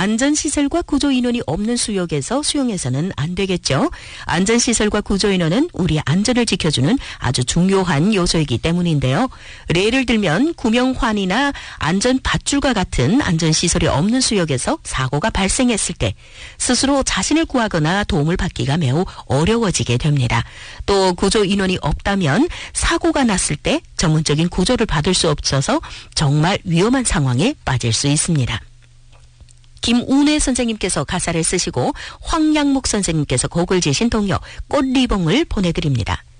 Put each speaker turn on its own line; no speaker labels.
안전시설과 구조인원이 없는 수역에서 수영해서는 안 되겠죠. 안전시설과 구조인원은 우리 안전을 지켜주는 아주 중요한 요소이기 때문인데요. 예를 들면 구명환이나 안전밧줄과 같은 안전시설이 없는 수역에서 사고가 발생했을 때 스스로 자신을 구하거나 도움을 받기가 매우 어려워지게 됩니다. 또 구조인원이 없다면 사고가 났을 때 전문적인 구조를 받을 수 없어서 정말 위험한 상황에 빠질 수 있습니다. 김운혜 선생님께서 가사를 쓰시고 황양목 선생님께서 곡을 지신 동요 꽃리봉을 보내드립니다.